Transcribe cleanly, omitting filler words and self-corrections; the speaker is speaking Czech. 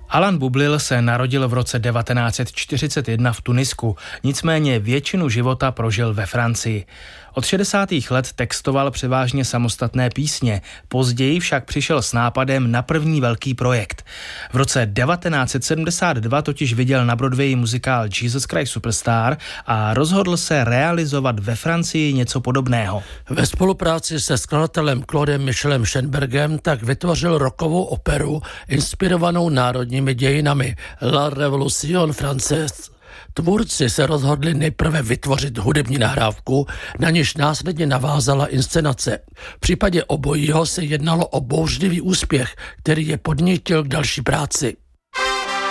Alain Boublil se narodil v roce 1941 v Tunisku, nicméně většinu života prožil ve Francii. Od 60. let textoval převážně samostatné písně, později však přišel s nápadem na první velký projekt. V roce 1972 totiž viděl na Broadwayi muzikál Jesus Christ Superstar a rozhodl se realizovat ve Francii něco podobného. Ve spolupráci se skladatelem Claudem Michelem Schoenbergem tak vytvořil rockovou operu inspirovanou národními dějinami La Révolution Française. Tvůrci se rozhodli nejprve vytvořit hudební nahrávku, na níž následně navázala inscenace. V případě obojího se jednalo o bouřlivý úspěch, který je podnítil k další práci.